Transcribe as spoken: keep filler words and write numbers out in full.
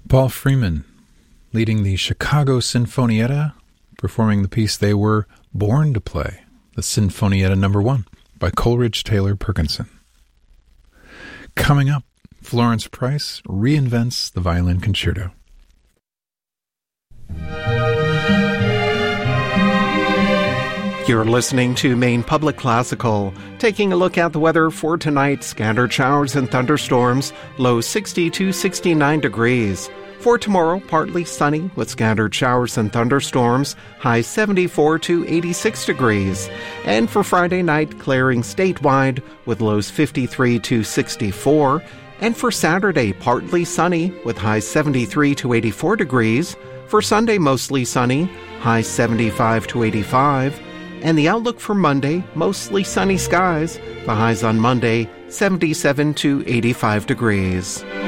Paul Freeman, leading the Chicago Sinfonietta, performing the piece they were born to play, the Sinfonietta Number One, by Coleridge Taylor Perkinson. Coming up, Florence Price reinvents the violin concerto. You're listening to Maine Public Classical, taking a look at the weather for tonight. Scattered showers and thunderstorms, low sixty to sixty-nine degrees. For tomorrow, partly sunny with scattered showers and thunderstorms, high seventy-four to eighty-six degrees. And for Friday night, clearing statewide with lows fifty-three to sixty-four. And for Saturday, partly sunny with highs seventy-three to eighty-four degrees. For Sunday, mostly sunny, highs seventy-five to eighty-five. And the outlook for Monday, mostly sunny skies. The highs on Monday, seventy-seven to eighty-five degrees.